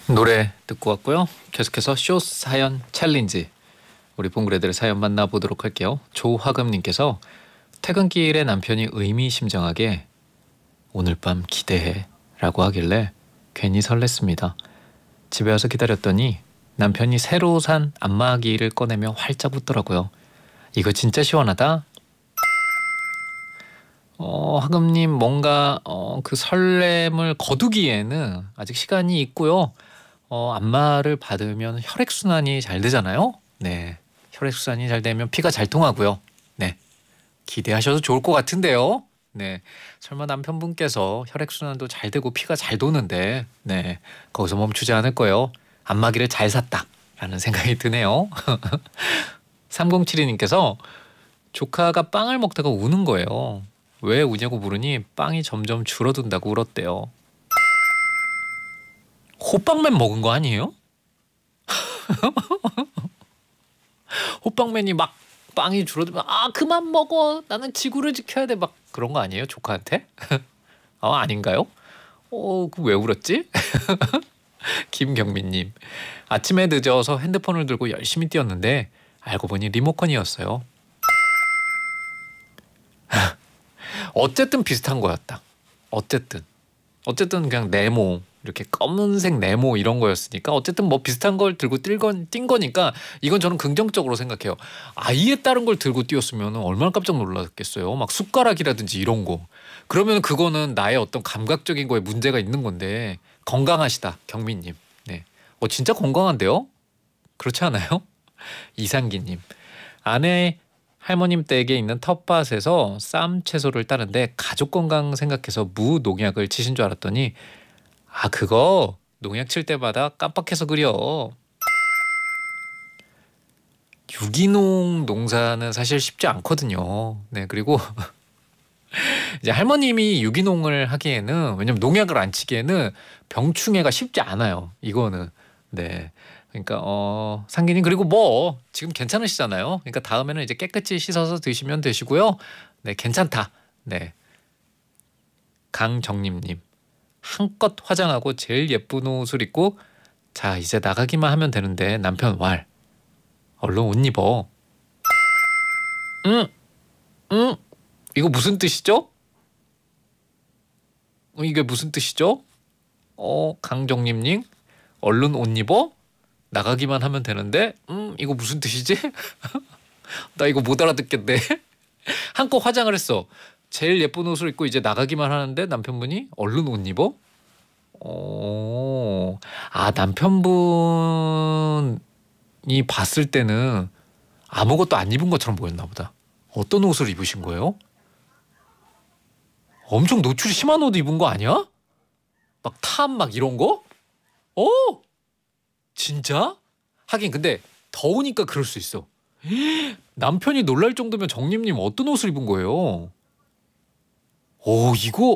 노래 듣고 왔고요. 계속해서 쇼 사연 챌린지 우리 봉그레들 사연 만나보도록 할게요. 조화금님께서 퇴근길에 남편이 의미심장하게 오늘 밤 기대해 라고 하길래 괜히 설렜습니다. 집에 와서 기다렸더니 남편이 새로 산 안마기를 꺼내며 활짝 웃더라고요. 이거 진짜 시원하다. 화금님 뭔가 그 설렘을 거두기에는 아직 시간이 있고요. 안마를 받으면 혈액순환이 잘 되잖아요. 네, 혈액순환이 잘 되면 피가 잘 통하고요. 네, 기대하셔도 좋을 것 같은데요. 네, 설마 남편분께서 혈액순환도 잘 되고 피가 잘 도는데 네, 거기서 멈추지 않을 거예요. 안마기를 잘 샀다라는 생각이 드네요. 3072님께서 조카가 빵을 먹다가 우는 거예요. 왜 우냐고 물으니 빵이 점점 줄어든다고 울었대요. 호빵맨 먹은 거 아니에요? 호빵맨이 막 빵이 줄어들면 그만 먹어 나는 지구를 지켜야 돼 막 그런 거 아니에요 조카한테? 아닌가요? 그 왜 울었지? 김경민님 아침에 늦어서 핸드폰을 들고 열심히 뛰었는데 알고 보니 리모컨이었어요. 어쨌든 비슷한 거였다. 어쨌든 그냥 네모 이렇게 검은색 네모 이런 거였으니까 어쨌든 뭐 비슷한 걸 들고 뛴 거니까 이건 저는 긍정적으로 생각해요. 아예 다른 걸 들고 뛰었으면 얼마나 깜짝 놀랐겠어요. 막 숟가락이라든지 이런 거. 그러면 그거는 나의 어떤 감각적인 거에 문제가 있는 건데 건강하시다 경민님. 네, 진짜 건강한데요? 그렇지 않아요? 이상기님 아내 할머님 댁에 있는 텃밭에서 쌈 채소를 따는데 가족 건강 생각해서 무농약을 치신 줄 알았더니 그거 농약 칠 때마다 깜빡해서 그려. 유기농 농사는 사실 쉽지 않거든요. 네, 그리고 이제 할머님이 유기농을 하기에는 왜냐면 농약을 안 치기에는 병충해가 쉽지 않아요. 이거는 네. 그러니까 상기님 그리고 뭐 지금 괜찮으시잖아요. 그러니까 다음에는 이제 깨끗이 씻어서 드시면 되시고요. 네, 괜찮다. 네. 강정림님 한껏 화장하고 제일 예쁜 옷을 입고 자 이제 나가기만 하면 되는데 남편 왈 얼른 옷 입어. 응? 응? 이거 무슨 뜻이죠? 이게 무슨 뜻이죠? 강정림님 얼른 옷 입어? 나가기만 하면 되는데 이거 무슨 뜻이지? 나 이거 못 알아듣겠네. 한껏 화장을 했어. 제일 예쁜 옷을 입고 이제 나가기만 하는데 남편분이 얼른 옷 입어? 남편분이 봤을 때는 아무것도 안 입은 것처럼 보였나 보다. 어떤 옷을 입으신 거예요? 엄청 노출이 심한 옷 입은 거 아니야? 막 탑 막 이런 거? 진짜? 하긴 근데 더우니까 그럴 수 있어. 남편이 놀랄 정도면 정림님 어떤 옷을 입은 거예요? 이거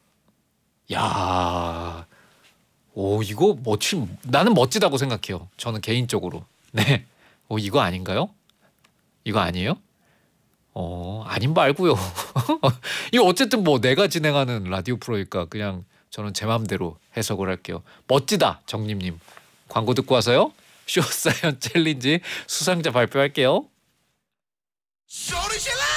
야, 이거 나는 멋지다고 생각해요. 저는 개인적으로. 네, 이거 아닌가요? 이거 아니에요? 아닌 말고요. 이거 어쨌든 뭐 내가 진행하는 라디오 프로니까 그냥 저는 제 마음대로 해석을 할게요. 멋지다 정림님. 광고 듣고 와서요. 쇼사연 챌린지 수상자 발표할게요. 소리 질러!